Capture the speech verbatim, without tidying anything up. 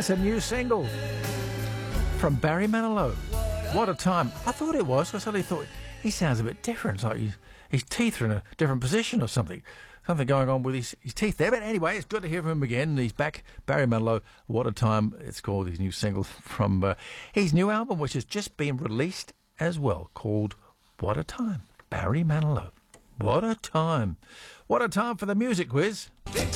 That's a new single from Barry Manilow. What a time. I thought it was. I suddenly thought he sounds a bit different. It's like his, his teeth are in a different position or something. Something going on with his, his teeth there. But anyway, it's good to hear from him again. He's back. Barry Manilow, What a Time. It's called his new single from uh, his new album, which has just been released as well, called What a Time. Barry Manilow. What a time. What a time for the music quiz.